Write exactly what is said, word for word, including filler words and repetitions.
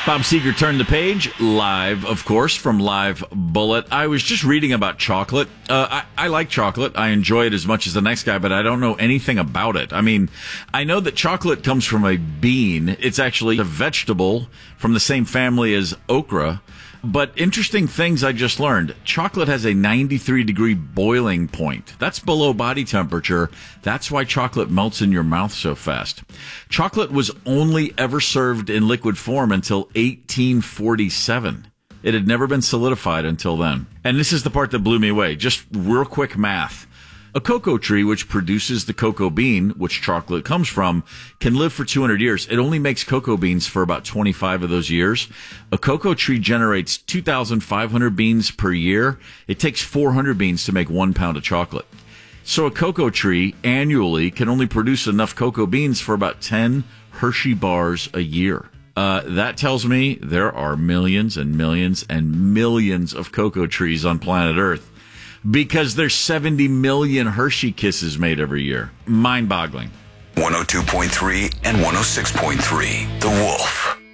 Bob Seger turned the page, live, of course, from Live Bullet. I was just reading about chocolate. Uh, I, I like chocolate. I enjoy it as much as the next guy, but I don't know anything about it. I mean, I know that chocolate comes from a bean. It's actually a vegetable from the same family as okra. But interesting things I just learned. Chocolate has a ninety-three degree boiling point. That's below body temperature. That's why chocolate melts in your mouth so fast. Chocolate was only ever served in liquid form until eighteen forty-seven. It had never been solidified until then. And this is the part that blew me away. Just real quick math. A cocoa tree, which produces the cocoa bean, which chocolate comes from, can live for two hundred years. It only makes cocoa beans for about twenty-five of those years. A cocoa tree generates two thousand five hundred beans per year. It takes four hundred beans to make one pound of chocolate. So a cocoa tree annually can only produce enough cocoa beans for about ten Hershey bars a year. Uh, that tells me there are millions and millions and millions of cocoa trees on planet Earth. Because there's seventy million Hershey Kisses made every year. Mind-boggling. one oh two point three and one oh six point three, The Wolf.